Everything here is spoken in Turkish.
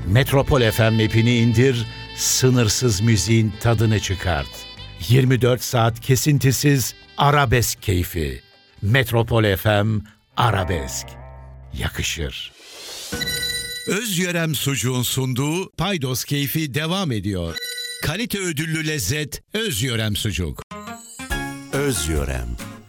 Metropol FM app'ini indir, sınırsız müziğin tadını çıkart. 24 saat kesintisiz arabesk keyfi. Metropol FM Arabesk. Yakışır. Özyörem Sucuğun sunduğu Paydos Keyfi devam ediyor. Kalite ödüllü lezzet Özyörem Sucuk. Özyörem.